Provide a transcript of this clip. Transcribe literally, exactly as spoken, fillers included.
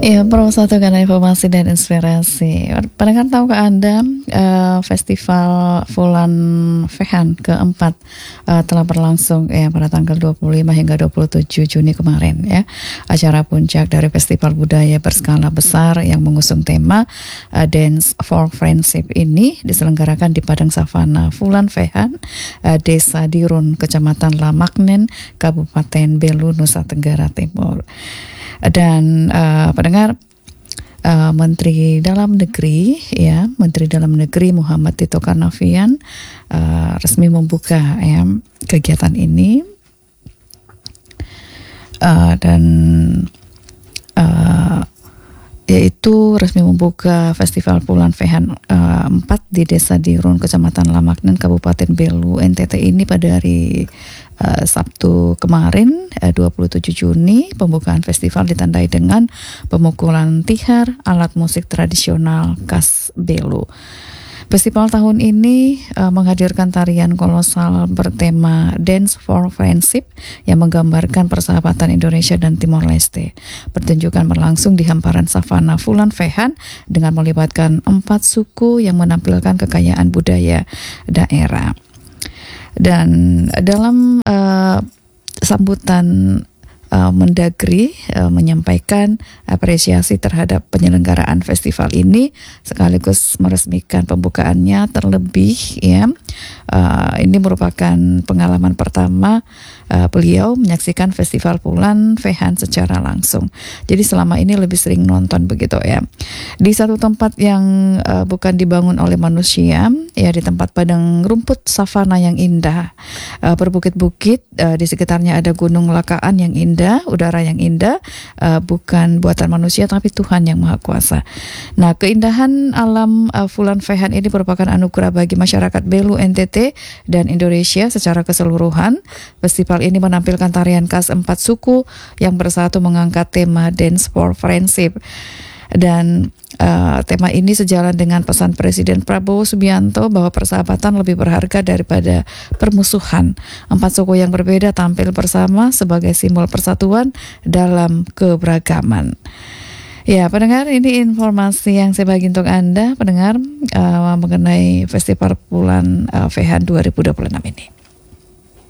Iya, Pro satu karena informasi dan inspirasi. Pendengar, tahukah Anda uh, Festival Fulan Fehan keempat uh, telah berlangsung ya pada tanggal dua puluh lima hingga dua puluh tujuh Juni kemarin ya. Acara puncak dari festival budaya berskala besar yang mengusung tema uh, Dance for Friendship ini diselenggarakan di Padang Savana Fulan Fehan, uh, Desa Dirun, Kecamatan Lamaknen, Kabupaten Belu, Nusa Tenggara Timur. Dan uh, pendengar, uh, Menteri Dalam Negeri ya Menteri Dalam Negeri Muhammad Tito Karnavian uh, resmi membuka ya kegiatan ini uh, dan uh, yaitu resmi membuka Festival Fulan Fehan uh, empat di Desa Dirun, Kecamatan Lamaknen, Kabupaten Belu, N T T ini pada hari uh, Sabtu kemarin, uh, dua puluh tujuh Juni. Pembukaan festival ditandai dengan pemukulan tihar, alat musik tradisional khas Belu. Festival tahun ini uh, menghadirkan tarian kolosal bertema Dance for Friendship yang menggambarkan persahabatan Indonesia dan Timor Leste. Pertunjukan berlangsung di hamparan savana Fulan Fehan dengan melibatkan empat suku yang menampilkan kekayaan budaya daerah. Dan dalam uh, sambutan Uh, Mendagri uh, menyampaikan apresiasi terhadap penyelenggaraan festival ini sekaligus meresmikan pembukaannya. Terlebih ya uh, ini merupakan pengalaman pertama uh, beliau menyaksikan festival Fulan Fehan secara langsung. Jadi selama ini lebih sering nonton begitu ya, di satu tempat yang uh, bukan dibangun oleh manusia ya, di tempat padang rumput savana yang indah, uh, berbukit-bukit, uh, di sekitarnya ada gunung lakaan yang indah, udara yang indah, uh, bukan buatan manusia tapi Tuhan yang Maha Kuasa. Nah, keindahan alam uh, Fulan Fehan ini merupakan anugerah bagi masyarakat Belu, N T T dan Indonesia secara keseluruhan. Festival ini menampilkan tarian khas empat suku yang bersatu mengangkat tema Dance for Friendship. Dan uh, tema ini sejalan dengan pesan Presiden Prabowo Subianto bahwa persahabatan lebih berharga daripada permusuhan. Empat suku yang berbeda tampil bersama sebagai simbol persatuan dalam keberagaman. Ya, pendengar, ini informasi yang saya bagi untuk Anda, pendengar, uh, mengenai Festival Fulan uh, Fehan dua ribu dua puluh enam ini.